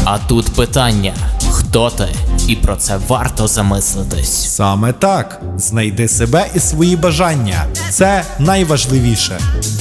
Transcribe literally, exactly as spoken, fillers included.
А тут питання: хто ти? І про це варто замислитись. Саме так. Знайди себе і свої бажання. Це найважливіше.